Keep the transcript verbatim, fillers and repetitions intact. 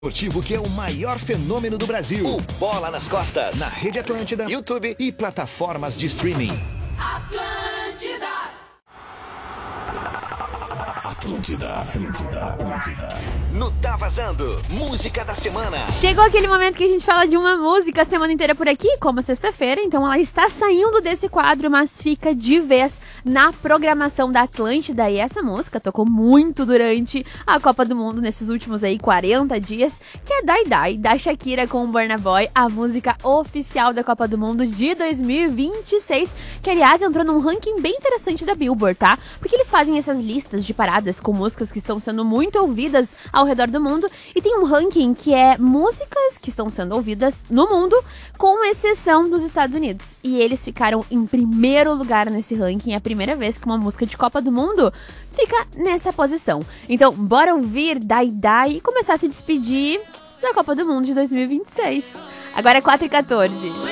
Esportivo que é o maior fenômeno do Brasil. O Bola nas Costas. Na Rede Atlântida, YouTube e plataformas de streaming. Atlântida. Atlântida, Atlântida, Atlântida. No Tá Vazando, música da semana. Chegou aquele momento que a gente fala de uma música a semana inteira por aqui, como sexta-feira, então ela está saindo desse quadro, mas fica de vez na programação da Atlântida. E essa música tocou muito durante a Copa do Mundo, nesses últimos aí quarenta dias, que é Die Die, da Shakira com o Burna Boy, a música oficial da Copa do Mundo de dois mil e vinte e seis, que aliás entrou num ranking bem interessante da Billboard, tá? Porque eles fazem essas listas de paradas com músicas que estão sendo muito ouvidas ao redor do mundo, e tem um ranking que é músicas que estão sendo ouvidas no mundo, com exceção dos Estados Unidos. E eles ficaram em primeiro lugar nesse ranking, é a primeira vez que uma música de Copa do Mundo fica nessa posição. Então, bora ouvir Die Die e começar a se despedir da Copa do Mundo de dois mil e vinte e seis. Agora é quatro e quatorze.